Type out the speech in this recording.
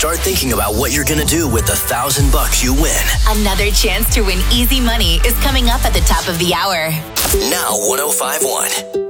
Start thinking about what you're going to do with the $1,000 you win. Another chance to win easy money is coming up at the top of the hour. Now 105.1.